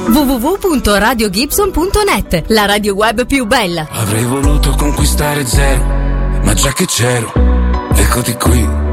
www.radiogibson.net, la radio web più bella. Avrei voluto conquistare zero, ma già che c'ero, eccoti qui.